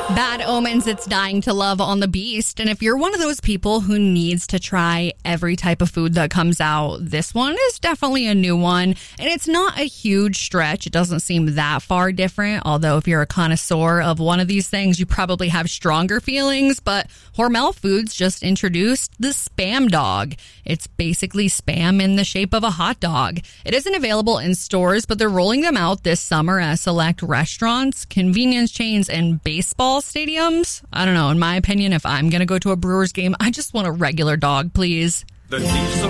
Bad Omens, It's Dying to Love on the Beast. And if you're one of those people who needs to try every type of food that comes out, this one is definitely a new one. And it's not a huge stretch. It doesn't seem that far different. Although if you're a connoisseur of one of these things, you probably have stronger feelings. But Hormel Foods just introduced the Spam Dog. It's basically Spam in the shape of a hot dog. It isn't available in stores, but they're rolling them out this summer at select restaurants, convenience chains, and baseball stadiums. I don't know. In my opinion, if I'm going to go to a Brewers game, I just want a regular dog, please. The Chiefs